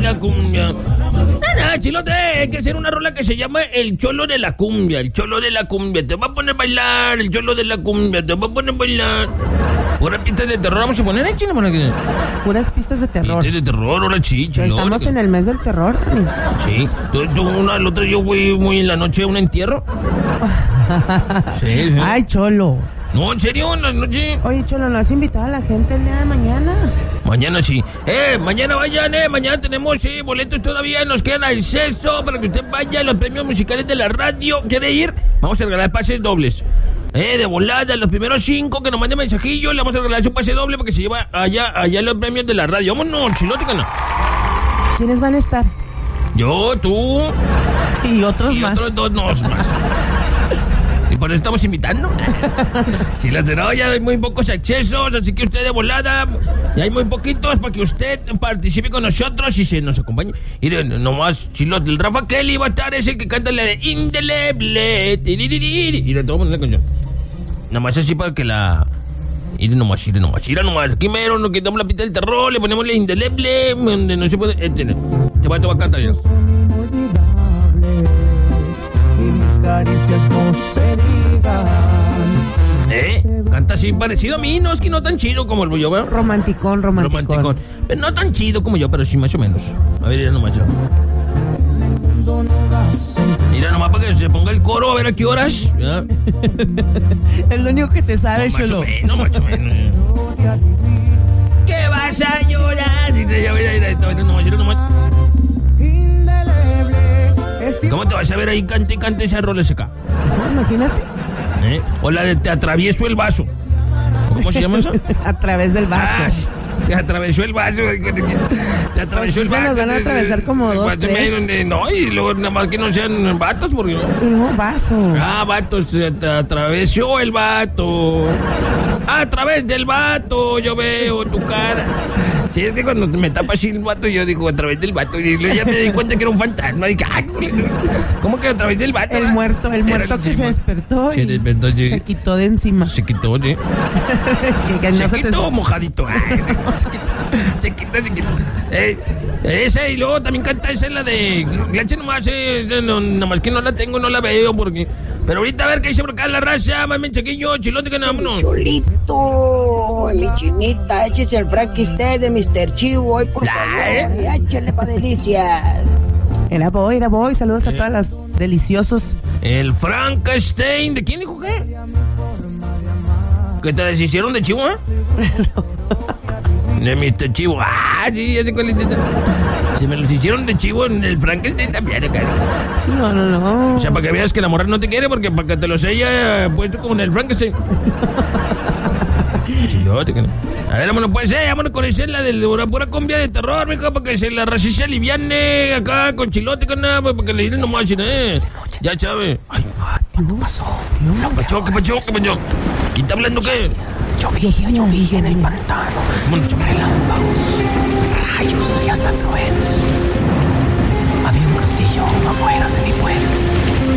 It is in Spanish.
la cumbia. Nada, Chilote, hay que hacer una rola que se llama El Cholo de la Cumbia. El Cholo de la Cumbia. Te va a poner a bailar, el Cholo de la Cumbia. Te va a poner a bailar. Pura pista de terror. Vamos a poner aquí, ¿no? Puras pistas de terror. Pistas de terror, ahora sí, Chilote. Estamos en el mes del terror, Dani. Sí. El otro día fui muy en la noche a un entierro. Sí. Ay, Cholo. No, en serio, en la noche. Oye, Cholo, ¿no has invitado a la gente el día de mañana? Mañana sí. Mañana vayan, mañana tenemos boletos todavía, nos quedan al sexto para que usted vaya a los premios musicales de la radio. ¿Quiere ir? Vamos a regalar pases dobles. De volada, los primeros 5 que nos manden mensajillo, le vamos a regalar su pase doble porque se lleva allá los premios de la radio. Vámonos, Chilote, ¿no? ¿Quiénes van a estar? Yo, tú. Y otros más. Y otros 2 más. Y por eso estamos invitando. Si las de no, ya hay muy pocos accesos, así que usted de volada, ya hay muy poquitos para que usted participe con nosotros y se nos acompañe. Y nomás, Chilote, el Rafa Kelly va a estar, es el que canta la de Indeleble. Y le tomamos una canción. Nomás así para que la... Ir nomás. Aquí mero nos quitamos la pista del terror, le ponemos la Indeleble, donde no se puede... Te va a cantar ya. Caricias no se digan. Canta así parecido a mí, no es que no tan chido como el yo, ¿verdad? Romanticón. No tan chido como yo, pero sí más o menos. A ver, mira nomás. Mira nomás para que se ponga el coro, a ver a qué horas. ¿Ya? Es lo único que te sabes, Cholo. Más o menos. ¿Qué vas a llorar? Dice, ya mira nomás. ¿Cómo te vas a ver ahí cante esa rola seca? Imagínate. O la de Te atravieso el vaso. ¿Cómo se llama eso? A través del vaso. Te atravesó el vaso. Te atravesó el vaso. Se nos van a atravesar como 2, 3. No, y luego nada más que no sean vatos, porque... No, vaso. Vatos, te atravesó el vato. A través del vato yo veo tu cara. Sí, es que cuando me tapa así el vato, yo digo, a través del vato. Y luego ya me di cuenta que era un fantasma. Dije, ¿cómo que a través del vato? El muerto que se despertó. Se despertó, sí. Se quitó de encima. Se quitó, sí. Se quitó mojadito. Se quitó. Esa, y luego también canta esa, la de... Glache nomás, nomás que no la tengo, no la veo, porque... Pero ahorita a ver qué dice por acá la raza, más mensajeillo, Chilote, que vámonos. Cholito, mi chinita, échese el Frankenstein de Mr. Chivo hoy, por favor, y échale pa' delicias. Era boy, saludos a todas las deliciosos. El Frankenstein, ¿de quién dijo qué? ¿Que te deshicieron de Chivo, De Mr. Chivo. Sí, ya sé cuál es. Si me los hicieron de chivo en el Frankenstein también, cariño. No. O sea, para que veas que la mujer no te quiere, porque para que te los haya puesto como en el Frankenstein. A ver, vámonos pues, vámonos con esa, la de la pura cumbia de terror, mijo, para que se la raza se aliviane acá con Chilote, con nada, para que le digan nomás, ya sabe. Ay, ¿qué pasó? ¿Qué pasó? ¿Quién está hablando qué? Llovía en el pantano. Relámpagos, rayos y hasta truenos. Había un castillo afuera de mi pueblo.